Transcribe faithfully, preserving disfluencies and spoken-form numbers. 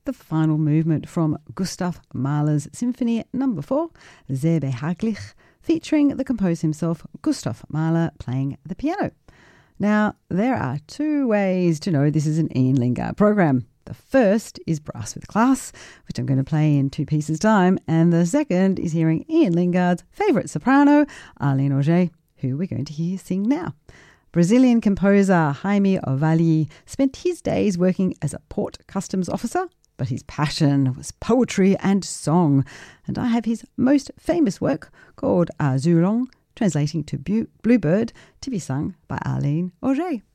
the final movement from Gustav Mahler's Symphony Number four, Sehr behaglich, featuring the composer himself, Gustav Mahler, playing the piano. Now, there are two ways to know this is an Ian Lingard program. The first is Brass with Class, which I'm going to play in two pieces' time, and the second is hearing Ian Lingard's favourite soprano, Arlene Auger, who we're going to hear sing now. Brazilian composer Jaime Ovalle spent his days working as a port customs officer, but his passion was poetry and song, and I have his most famous work called Azulon, translating to Bluebird, to be sung by Arlene Auger.